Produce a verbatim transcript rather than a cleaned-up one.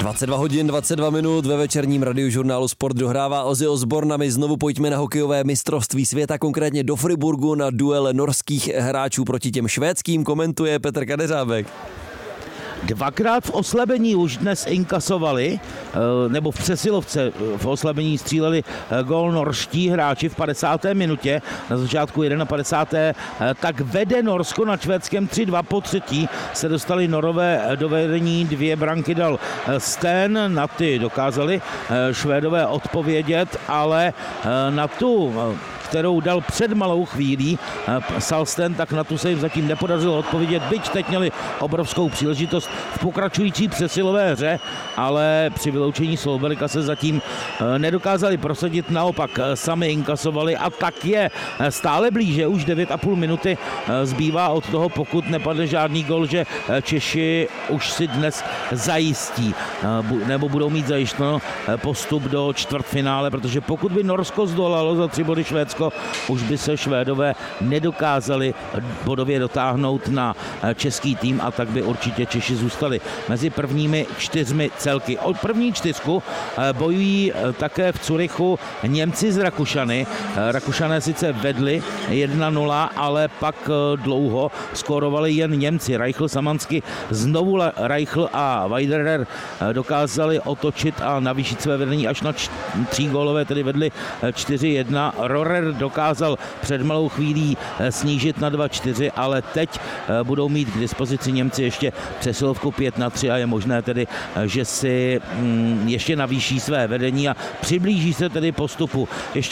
dvacet dva hodin, dvacet dva minut ve večerním radiožurnálu Sport dohrává Ozzy Osbourne a my znovu pojďme na hokejové mistrovství světa, konkrétně do Friburgu na duel norských hráčů proti těm švédským, komentuje Petr Kadeřábek. Dvakrát v oslabení už dnes inkasovali, nebo v přesilovce v oslabení stříleli gól norští hráči v padesáté minutě, na začátku padesáté první tak vede Norsko nad Švédskem tři dva, po třetí se dostali Norové do vedení, dvě branky dal Sten, na ty dokázali Švédové odpovědět, ale na tu, kterou dal před malou chvílí Salsten, tak na tu se jim zatím nepodařilo odpovědět, byť teď měli obrovskou příležitost v pokračující přesilové hře, ale při vyloučení Solberga se zatím nedokázali prosadit, naopak sami inkasovali a tak je stále blíže, už devět a půl minuty zbývá od toho, pokud nepadne žádný gol, že Češi už si dnes zajistí nebo budou mít zajištěno postup do čtvrtfinále, protože pokud by Norsko zdolalo za tři body Švédsko, už by se Švédové nedokázali bodově dotáhnout na český tým a tak by určitě Češi zůstali mezi prvními čtyřmi celky. Od první čtyřku bojují také v Curychu Němci z Rakušany. Rakušané sice vedli jedna nula, ale pak dlouho skórovali jen Němci. Reichl, Samansky, znovu Reichl a Weiderer dokázali otočit a navýšit své vedení až na tří gólové, tedy vedli čtyři jedna. Rohrer dokázal před malou chvílí snížit na dva čtyři, ale teď budou mít k dispozici Němci ještě přesilovku pět na tři a je možné tedy, že si ještě navýší své vedení a přiblíží se tedy postupu. Ještě